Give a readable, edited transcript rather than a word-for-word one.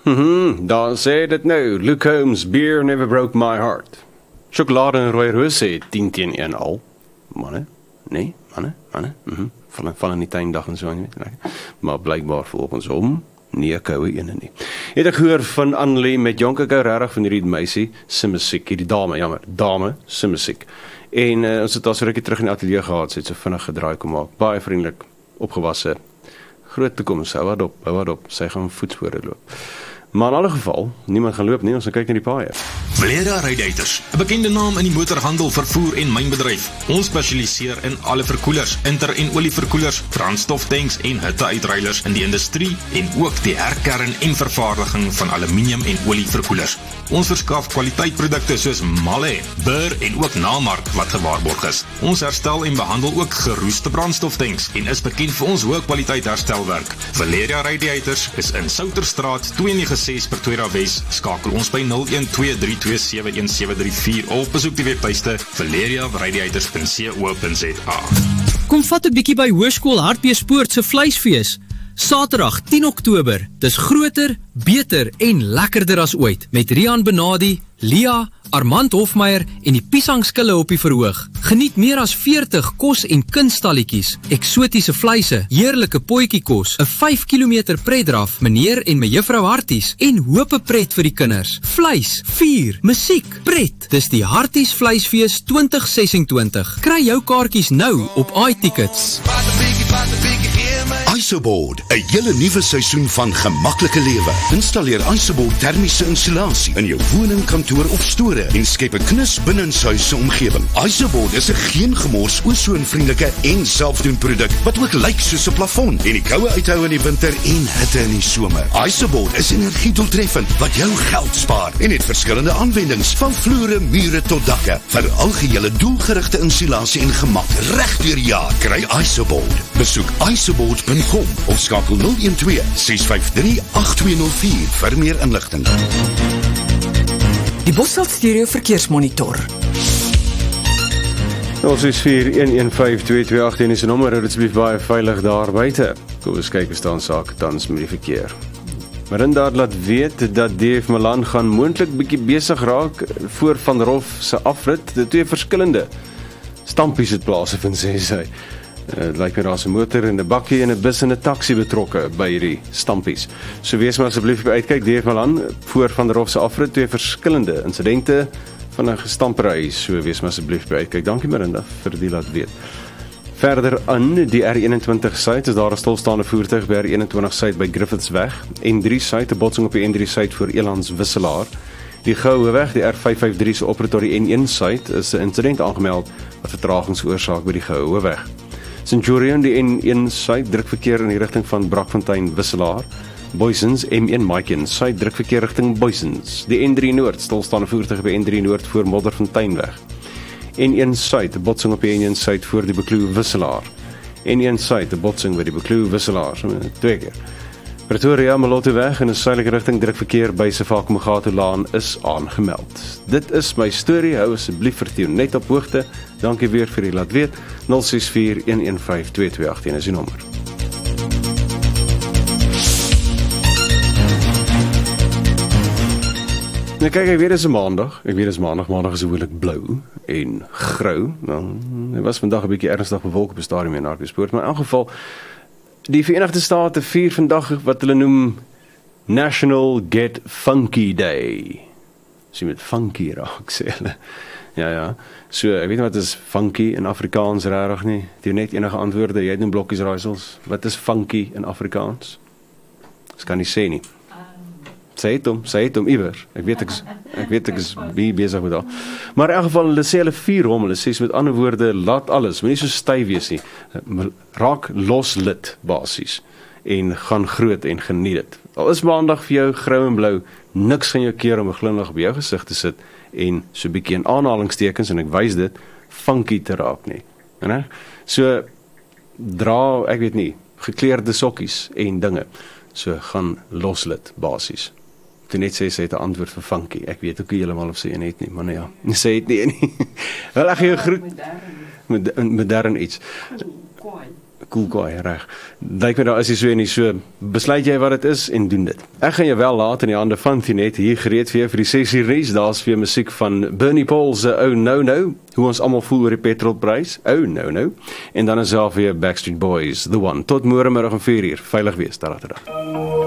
Dan sê dit nou, Luke Holmes, beer never broke my heart. Sjokolade en rooi roos sê 10-1 al. Manne, nee, manne, vallen nie tuindag en so aan, maar blijkbaar volgens hom, nie 'n koue ene nie. Het ek gehoor van Annelie met Jonke Kou regtig van hierdie meisie, se musiek, hierdie dame, se musiek. En ons het al so rukkie terug in die ateljee gehad, sy het so vinnig gedraai kom maak, baie vriendelik, opgewasse, groot toekoms, hou wat op, sy gaan voetspore loop. Maar in alle geval, niemand gaan loop nie, ons gaan kyk na die paaie. Valera Radiators, 'n bekende naam in die motorhandel, vervoer en mynbedryf. Ons spesialiseer in alle verkoelers, inter- en olieverkoelers, brandstoftanks en hitteuitruilers in die industrie en ook die herkern en vervaardiging van aluminium en olieverkoelers. Ons verskaf kwaliteitprodukte soos Malle, Burr en ook Namark wat gewaarborg is. Ons herstel en behandel ook geroeste brandstoftanks en is bekend vir ons hoë kwaliteit herstelwerk. Valera Radiators is in Souterstraat 296 Pretoria Wes. Skakel ons by 0123271734 of besoek die webtuiste valeriaradiators.co.za. Kom vat 'n bietjie by Hoërskool Hartbeespoort se vleisfees. Saterdag 10 Oktober, dis groter, beter en lekkerder as ooit, met Rian Benadi, Lia, Armand Hofmeyer en die piesangskille op die verhoog. Geniet meer as 40 kos- en kunstalletjies, eksotiese vleise, heerlike potjiekos, 'n 5 km pretdraf, meneer en mejuffrou Harties en hope pret vir die kinders. Vleis, vuur, musiek, pret. Dis die Harties Vleisfees 2026. Kry jou kaartjies nou op iTickets. Isoboard, 'n hele nuwe seisoen van gemaklike lewe. Installeer Isoboard termiese insulasie in jou woning, kantoor of store en skep 'n knus binnenshuis se omgewing. Isoboard is 'n geen gemors, ozonvriendelike en selfdoen produk wat ook lyk soos 'n plafon en die koue uithou in die winter en hitte in die somer. Isoboard is energiedoeltreffend wat jou geld spaar en het verskillende aanwendings van vloere, mure tot dakke vir algehele doelgerigte insulasie en gemak reg deur die jaar. Kry Isoboard. Besoek isoboard.com of skakel 012-653-8204 vir meer inligting. Die Bosveld Stereo Verkeersmonitor. 0641152218 is 'n nommer, hou dit asseblief baie veilig daar buite. Kom ons kyk, staan sake tans met die verkeer. Marinda laat weet dat DF Milan gaan moontlik bietjie besig raak voor Van Rof se afrit. De twee verskillende stampies het plaasgevind, sê sy. Het lyk my daar's 'n motor en 'n bakkie en 'n bus en 'n taxi betrokke by hierdie stampies. So wees maar asseblief uitkyk, DF Milan voor Van Rof se afrit, twee verskillende insidente van 'n gestampery. So wees maar asseblief uitkyk. Dankie Marinda vir die laat weet. Verder aan die R21 suid is daar 'n stilstaande voertuig by R21 suid by Griffithsweg. N3 suid, 'n botsing op die N3 suid voor Elands Wisselaar. Die Goue Weg, die R553 se oprit tot die N1 suid, is 'n insident aangemeld wat vertragings veroorsaak by die Goue Weg. Centurion, die N1 suid, drukverkeer in die rigting van Brakfontein Wisselaar. Boysens, M1 Maiken, suid, drukverkeer rigting Boysens. Die N3 Noord, stilstaande voertuig by N3 Noord voor Modderfonteinweg. N1 suid, 'n botsing op die N1 suid voor die Beklooe Wisselaar. N1 suid, 'n botsing by die Beklooe Wisselaar, twee keer. Pretoria Maloteweg in 'n suidelike rigting drukverkeer by Sefako Laan is aangemeld. Dit is my storie, hou asseblief vir jou net op hoogte. Dankie weer vir die laat weet. 0641152218 is die nommer. Nou kyk, ek weet dis 'n maandag. Maandag is gewoonlik blou en grou. Nou, dit was vandag 'n bietjie ernstig bewolk op die stadium in Hartbeespoort, maar in elk geval die Verenigde State vier vandag wat hulle noem National Get Funky Day. So met funky raak, sê hulle. Ja. So, ek weet nie wat is funky in Afrikaans regtig nie. Het jy net enige antwoorde? Jy het nou blokkies raaisels. Wat is funky in Afrikaans? Ek kan nie sê nie. Sê het hom iewers. Ek weet ek is wie besig met daal. Maar in elk geval, hulle sê hulle vier hom, hulle sê met ander woorde, laat alles, moet nie so styf wees nie. Raak los lid, basies. En gaan groot en geniet dit. Al is maandag vir jou grou en blou, niks gaan jou keer om 'n glimlag op jou gesig te sit en so 'n bietjie in aanhalingstekens, en ek wys dit, funky te raak nie. En, so, dra, ek weet nie, gekleurde sokkies en dinge. So, gaan los lid, basies. Toe net sê, sy het 'n antwoord vir funky. Ek weet ook nie heeltemal of sy een het nie, maar nou ja, sy het nie. Wel, ek gee jou groet. Modern iets. Cool guy, reg. Lyk my daar is hy so en nie so, besluit jy wat dit is en doen dit. Ek gaan jou wel laat in die hande van Tinet hier gereed vir die 6 uur res, daar's vir musiek van Bernie Paul se Oh No No, hoe ons almal voel oor die petrolprys, Oh No No, en dan is daar weer Backstreet Boys, The One, tot môre middag om 4 uur, veilig wees, daar agterdag.